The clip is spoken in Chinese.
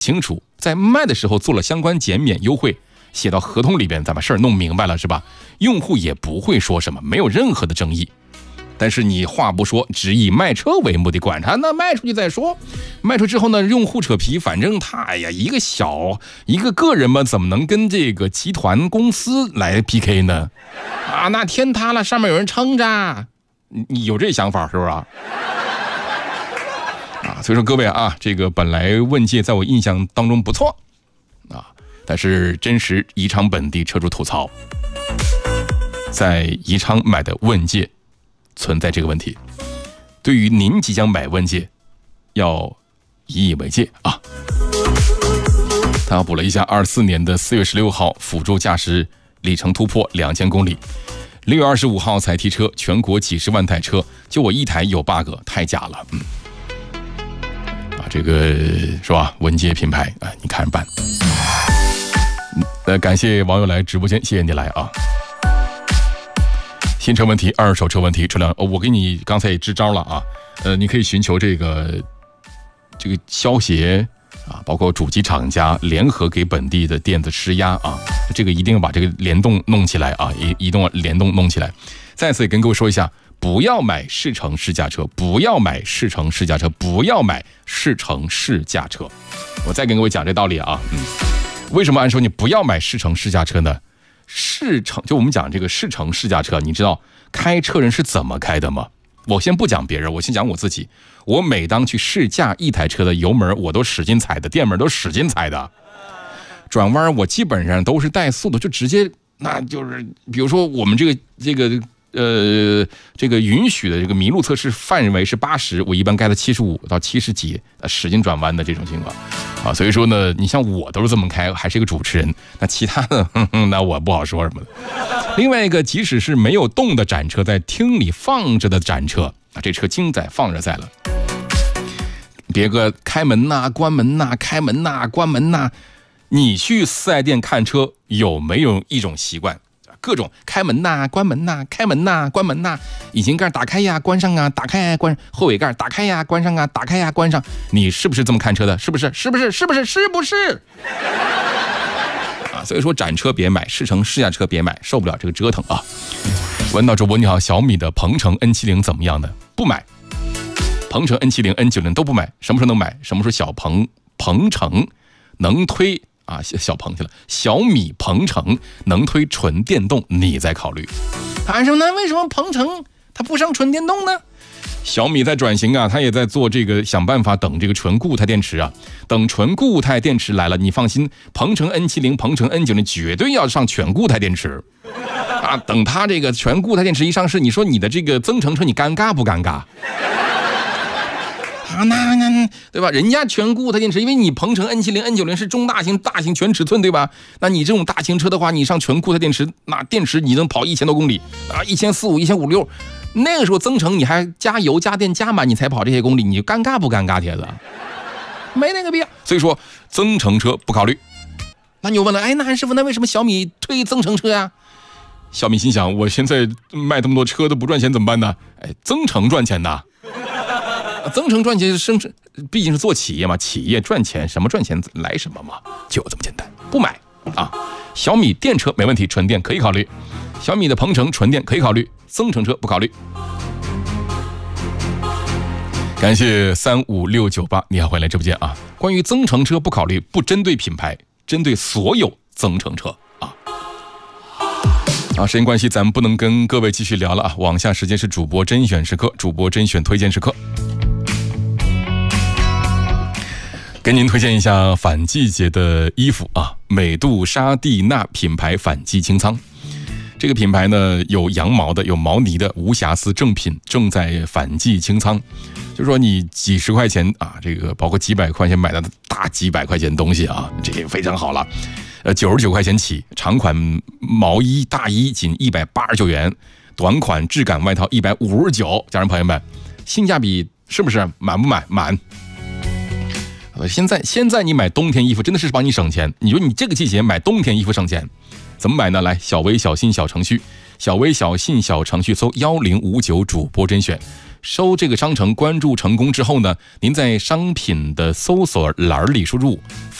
清楚，在卖的时候做了相关减免优惠，写到合同里边，咱把事儿弄明白了是吧？用户也不会说什么，没有任何的争议。但是你话不说，只以卖车为目的，管他呢，卖出去再说。卖出之后呢，用户扯皮，反正他一个个人嘛，怎么能跟这个集团公司来 PK 呢？啊，那天塌了，上面有人撑着，你有这想法是不是啊？所以说各位啊，这个本来问界在我印象当中不错啊，但是真实宜昌本地车主吐槽，在宜昌买的问界存在这个问题，对于您即将买问界要引以为戒啊。他补了一下24年的4月16号辅助驾驶里程突破2000公里，6月25号才提车，全国几十万台车，就我一台有 bug， 太假了。这个是吧？文界品牌啊，你看着办。感谢网友来直播间，谢谢你来啊。新车问题、二手车问题、车辆，我给你刚才也支招了啊。你可以寻求这个消协啊，包括主机厂家联合给本地的店子施压啊，这个一定要把这个联动弄起来啊，一定要联动弄起来。再次也跟各位说一下。不要买试乘试驾车，不要买试乘试驾车，不要买试乘试驾车。我再跟各位讲这道理啊，为什么按说你不要买试乘试驾车呢？就我们讲这个试乘试驾车，你知道开车人是怎么开的吗？我先不讲别人，我先讲我自己。我每当去试驾一台车的油门，我都使劲踩的，电门都使劲踩的。转弯我基本上都是怠速的，就直接，那就是比如说我们这个允许的这个麋鹿测试范围是80，我一般开到75到70几，使劲转弯的这种情况啊。所以说呢，你像我都是这么开，还是一个主持人，那其他的那我不好说什么的。另外一个，即使是没有动的展车，在厅里放着的展车啊，这车经在放着在了，别个开门呐、关门呐、开门呐、关门呐，你去四 S 店看车有没有一种习惯？各种开门呐、关门呐、开门呐、关门呐，引擎盖打开呀、关上啊，打开呀、关上，后尾盖打开呀、关上啊，打开呀、关上，你是不是这么看车的？是不是？是不是？是不是？是不是？啊，所以说展车别买，试乘试驾车别买，受不了这个折腾啊！问到主播你好，小米的鹏程 N70怎么样呢？不买，鹏程 N70、N90都不买。什么时候能买？什么时候小鹏程能推？啊，小鹏去了。小米鹏程能推纯电动，你再考虑。谈什么呢？为什么鹏程它不上纯电动呢？小米在转型啊，它也在做这个，想办法等这个纯固态电池啊。等纯固态电池来了，你放心，鹏程 N70、鹏程 N90绝对要上全固态电池啊。等它这个全固态电池一上市，你说你的这个增程车你尴尬不尴尬？啊，那对吧？人家全固态电池，因为你鹏程 N70、N90是中大型、大型全尺寸，对吧？那你这种大型车的话，你上全固态电池，那电池你能跑1000多公里啊，1450、1560，那个时候增程你还加油加电加满，你才跑这些公里，你尴尬不尴尬？铁子，没那个必要。所以说增程车不考虑。那你就问了，哎，那韩师傅，那为什么小米推增程车呀？小米心想，我现在卖这么多车都不赚钱怎么办呢？哎，增程赚钱呐。增程赚钱毕竟是做企业嘛，企业赚钱，什么赚钱来什么嘛，就这么简单。不买啊，小米电车没问题，纯电可以考虑，小米的鹏程纯电可以考虑，增程车不考虑。感谢35698，你好，欢迎来直播间啊。关于增程车不考虑，不针对品牌，针对所有增程车啊。时间关系，咱们不能跟各位继续聊了啊。往下时间是主播甄选时刻，主播甄选推荐时刻。跟您推荐一下反季节的衣服啊，美杜莎蒂娜品牌反季清仓。这个品牌呢，有羊毛的，有毛呢的，无瑕疵正品，正在反季清仓。就是说你几十块钱啊，这个包括几百块钱买的大几百块钱东西啊，这也非常好了。99块钱起，长款毛衣大衣仅189元，短款质感外套159。家人朋友们，性价比是不是满不满？满。现在你买冬天衣服真的是帮你省钱。你说你这个季节买冬天衣服省钱，怎么买呢？来，小微小信小程序，小微小信小程序搜1059主播甄选， 收这个商城关注成功之后呢，您在商品的搜索栏里输入